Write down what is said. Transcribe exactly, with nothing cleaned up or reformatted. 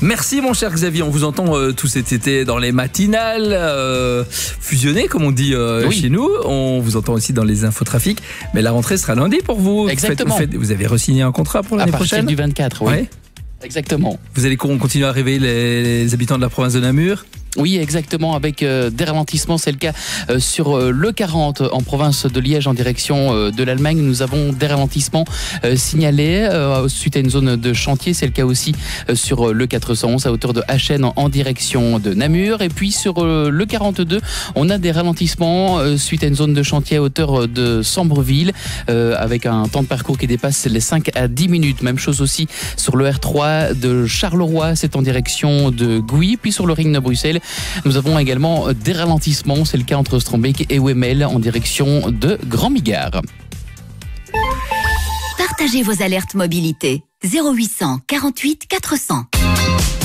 Merci mon cher Xavier, on vous entend euh, tout cet été dans les matinales euh, fusionnées comme on dit euh, Oui. chez nous. On vous entend aussi dans les infotrafics. Mais la rentrée sera lundi pour vous. Exactement. Vous, faites, vous, faites, vous avez re-signé un contrat pour À l'année partir prochaine du vingt-quatre, oui. Ouais. Exactement. Vous allez con- continuer à réveiller les, les habitants de la province de Namur? Oui, exactement, avec euh, des ralentissements. C'est le cas euh, sur euh, le quarante en province de Liège en direction euh, de l'Allemagne. Nous avons des ralentissements euh, signalés euh, suite à une zone de chantier. C'est le cas aussi euh, sur euh, le quatre cent onze à hauteur de Hachen en, en direction de Namur. Et puis sur euh, le quarante-deux, on a des ralentissements euh, suite à une zone de chantier à hauteur de Sambreville euh, avec un temps de parcours qui dépasse les cinq à dix minutes. Même chose aussi sur le R trois de Charleroi, c'est en direction de Gouy. Puis sur le ring de Bruxelles, nous avons également des ralentissements. C'est le cas entre Strombeek et Wemmel en direction de Grand-Migard. Partagez vos alertes mobilité. zéro huit cent quarante-huit quatre cents.